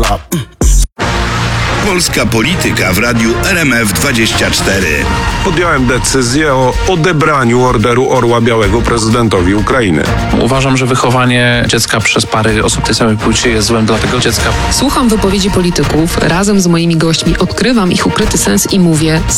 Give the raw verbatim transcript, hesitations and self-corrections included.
kurwa. Polska polityka w radiu R M F dwadzieścia cztery. Podjąłem decyzję o odebraniu Orderu Orła Białego prezydentowi Ukrainy. Uważam, że wychowanie dziecka przez pary osób tej samej płci jest złem dla tego dziecka. Słucham wypowiedzi polityków, razem z moimi gośćmi odkrywam ich ukryty sens i mówię: